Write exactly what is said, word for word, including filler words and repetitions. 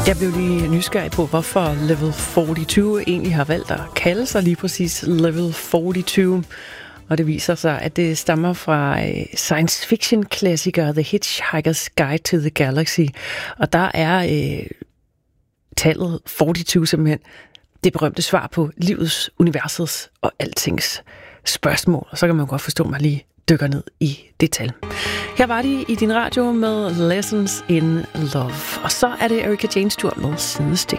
Jeg blev lige nysgerrig på, hvorfor Level fireogfyrre egentlig har valgt at kalde sig lige præcis Level fireogfyrre. Og det viser sig, at det stammer fra science fiction klassiker The Hitchhiker's Guide to the Galaxy. Og der er øh, tallet fireogfyrre simpelthen det berømte svar på livets, universets og altings spørgsmål. Og så kan man godt forstå, at man lige dykker ned i det tal. Her var de i din radio med Lessons in Love. Og så er det Erika Janes tur med Sidestik.